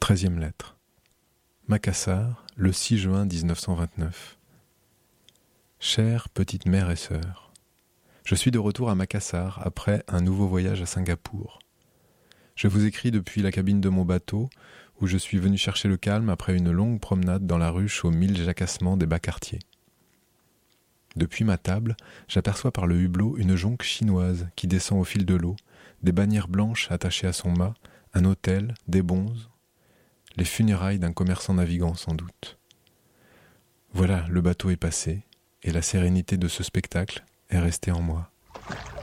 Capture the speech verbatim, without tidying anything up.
Treizième lettre. Macassar, le six juin dix-neuf cent vingt-neuf. Chère petite mère et sœur, je suis de retour à Macassar après un nouveau voyage à Singapour. Je vous écris depuis la cabine de mon bateau où je suis venu chercher le calme après une longue promenade dans la ruche aux mille jacassements des bas quartiers. Depuis ma table, j'aperçois par le hublot une jonque chinoise qui descend au fil de l'eau, des bannières blanches attachées à son mât, un autel, des bonzes, les funérailles d'un commerçant navigant sans doute. Voilà, le bateau est passé, et la sérénité de ce spectacle est restée en moi.